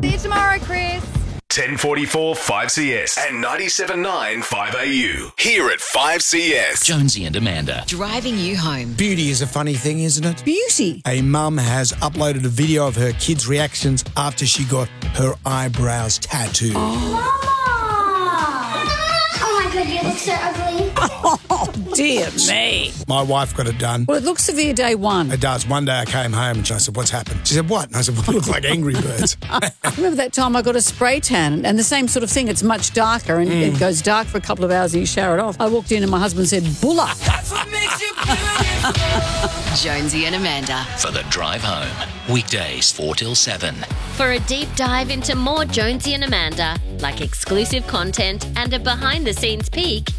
See you tomorrow, Chris. 1044 5CS and 97.9 5AU. Here at 5CS. Jonesy and Amanda. Driving you home. Beauty is a funny thing, isn't it? Beauty. A mum has uploaded a video of her kids' reactions after she got her eyebrows tattooed. Mama! Oh my god, you look so ugly. Oh, dear me. My wife got it done. Well, it looks severe day one. It does. One day I came home and I said, what's happened? She said, what? And I said, well, it looks like Angry Birds. Remember that time I got a spray tan and the same sort of thing. It's much darker and it goes dark for a couple of hours and you shower it off. I walked in and my husband said, Bulla. That's what makes you beautiful. Jonesy and Amanda. For the drive home. Weekdays 4 till 7. For a deep dive into more Jonesy and Amanda, like exclusive content and a behind-the-scenes peek,